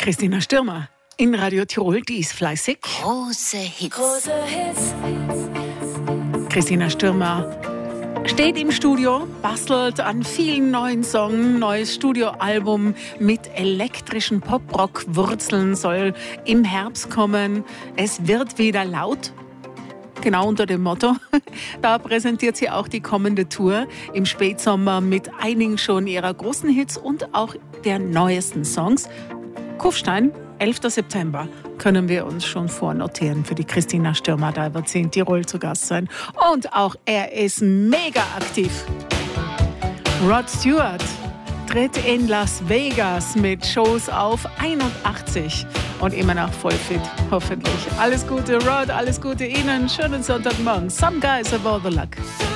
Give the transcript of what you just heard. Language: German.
Christina Stürmer in Radio Tirol, die ist fleißig. Große Hits. Christina Stürmer steht im Studio, bastelt an vielen neuen Songs. Neues Studioalbum mit elektrischen Pop-Rock-Wurzeln soll im Herbst kommen. Es wird wieder laut. Genau unter dem Motto. Da präsentiert sie auch die kommende Tour im Spätsommer mit einigen schon ihrer großen Hits und auch der neuesten Songs. Kufstein, 11. September, können wir uns schon vornotieren für die Christina Stürmer. Da wird sie in Tirol zu Gast sein. Und auch er ist mega aktiv. Rod Stewart tritt in Las Vegas mit Shows auf 81 und immer noch voll fit, hoffentlich. Alles Gute, Rod, alles Gute Ihnen. Schönen Sonntagmorgen. Some guys have all the luck.